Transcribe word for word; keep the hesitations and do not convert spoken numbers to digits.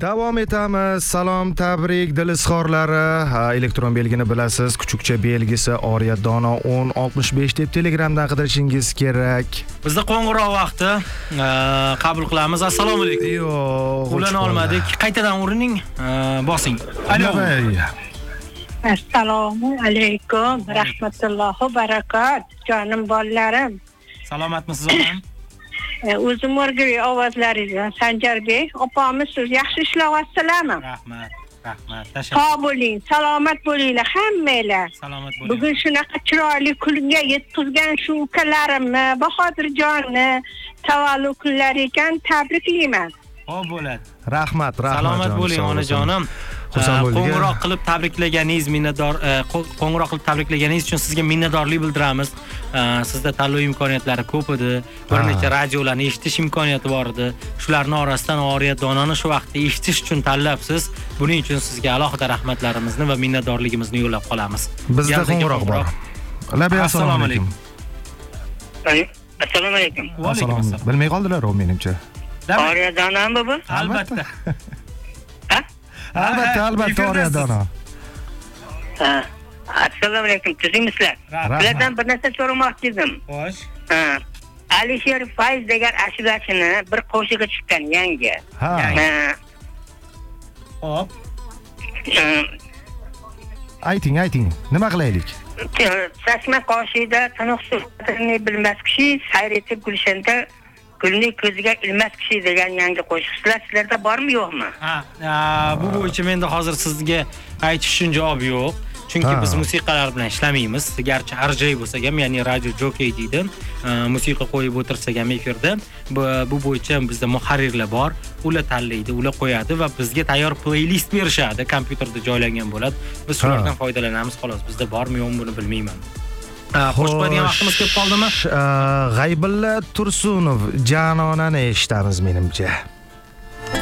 Davom etamiz. Salom, tabrik, dil izhorlari. Ha, elektron belgini bilasiz. Kuchukcha belgisi Oriya Dono o'n oltmish besh deb Telegramdan qidirishingiz kerak. Bizda qo'ng'iroq vaqti qabul qilamiz. Assalomu alaykum. Yo'q, ulana olmadik. Qaytadan urining, bosing. Alo. Assalomu alaykum. Rahmatullohi va barakat. Jonim bolalarim. Salomatmisiz onam? O'zim o'rgili ovozlaringizni Sanjarbek opamiz siz yaxshi ishlayapsizlarmi? Rahmat, rahmat. Tashakkur. Sog' bo'ling, salomat bo'linglar hammanglar. Salomat bo'ling. Bugun shunaqa chiroyli kunga yetkazgan shu ukalarimni, Bahodirjonni tavallud kunlari ekan, tabriklayman. Xo'p bo'ladi. Rahmat, rahmat. Salomat bo'ling onajonim. Qo'ng'iroq qilib tabriklaganingiz minnatdor, qo'ng'iroq qilib tabriklaganingiz uchun sizga minnatdorlik bildiramiz. Sizda tanlov imkoniyatlari ko'p edi. Bir necha radiolarni eshitish imkoniyati bor edi. Shularning orasidan Oriya Dononi shu vaqtda eshitish uchun tanlabsiz. Buning uchun sizga alohida rahmatlarimizni va minnatdorligimizni yo'llab qolamiz. Bizda qo'ng'iroq bor. Labay assalomu alaykum. Assalomu alaykum. Va alaykum assalom. Bilmay qoldilar o menimcha. Oriya Donami bu? Albatta. Albatta, albatta Oriya Dono. Ha. Assalomu alaykum. Tuzingizlar. Sizlardan bir narsa so'ramoqchi edim. Xo'sh. Ha. Alisher Fayz degan ashulachini bir qo'shiqqa chiqqan yangi. Ha. Hop. Ayting, ayting. Nima qilaylik? Sachma qoshida taniq suhbatini bilmas kishi sayr etib gulshanda gulning ko'ziga ilmas kishi degan yangi qo'shiq. Sizlarda bormi yo'qmi? Ha, bu bo'yicha menda hozir sizga aytish uchun javob yo'q. Chunki biz musiqalar bilan ishlamaymiz. Garchi arjay bo'lsak ham, ya'ni radio jockey deydi. Musiqa qo'yib o'tirsak ham efirda, bu bo'yicha bizda muharrirlar bor. Ular tanlaydi, ular qo'yadi va bizga tayyor playlist berishadi, kompyuterda joylangan bo'ladi. Biz shulardan foydalanamiz xolos. Bizda bormi yo'qmi buni bilmayman. Qo'shadigan vaqtimiz kelib qoldimi? G'aybulla Tursunov Janonani eshitamiz menimcha.